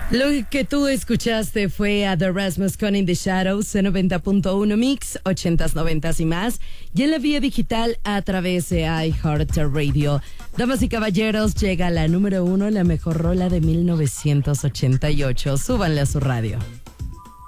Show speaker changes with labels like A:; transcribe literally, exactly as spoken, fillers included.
A: Lo que tú escuchaste fue a The Rasmus con In the Shadows, noventa punto uno Mix, ochentas, noventas y más, y en la vía digital a través de iHeartRadio. Damas y caballeros, llega la número uno, la mejor rola de mil novecientos ochenta y ocho. Súbanle a su radio.